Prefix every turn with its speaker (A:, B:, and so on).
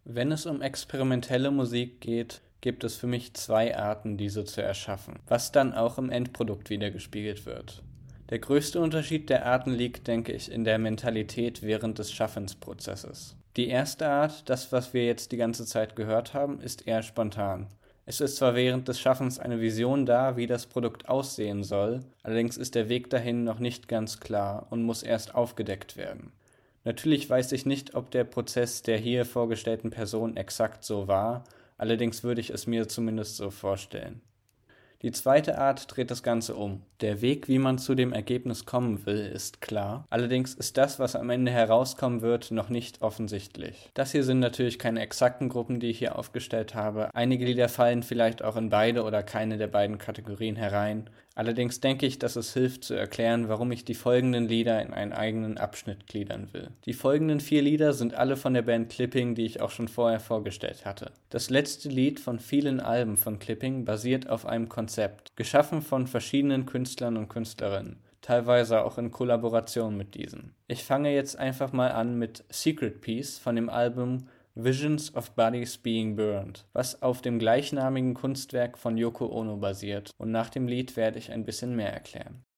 A: Wenn es um experimentelle Musik geht, gibt es für mich zwei Arten, diese zu erschaffen, was dann auch im Endprodukt wiedergespiegelt wird. Der größte Unterschied der Arten liegt, denke ich, in der Mentalität während des Schaffensprozesses. Die erste Art, das, was wir jetzt die ganze Zeit gehört haben, ist eher spontan. Es ist zwar während des Schaffens eine Vision da, wie das Produkt aussehen soll, allerdings ist der Weg dahin noch nicht ganz klar und muss erst aufgedeckt werden. Natürlich weiß ich nicht, ob der Prozess der hier vorgestellten Person exakt so war, allerdings würde ich es mir zumindest so vorstellen. Die zweite Art dreht das Ganze um. Der Weg, wie man zu dem Ergebnis kommen will, ist klar. Allerdings ist das, was am Ende herauskommen wird, noch nicht offensichtlich. Das hier sind natürlich keine exakten Gruppen, die ich hier aufgestellt habe. Einige Lieder fallen vielleicht auch in beide oder keine der beiden Kategorien herein. Allerdings denke ich, dass es hilft zu erklären, warum ich die folgenden Lieder in einen eigenen Abschnitt gliedern will. Die folgenden 4 Lieder sind alle von der Band Clipping, die ich auch schon vorher vorgestellt hatte. Das letzte Lied von vielen Alben von Clipping basiert auf einem Konzept, geschaffen von verschiedenen Künstlern und Künstlerinnen, teilweise auch in Kollaboration mit diesen. Ich fange jetzt einfach mal an mit Secret Piece von dem Album Visions of Bodies Being Burned, was auf dem gleichnamigen Kunstwerk von Yoko Ono basiert, und nach dem Lied werde ich ein bisschen mehr erklären.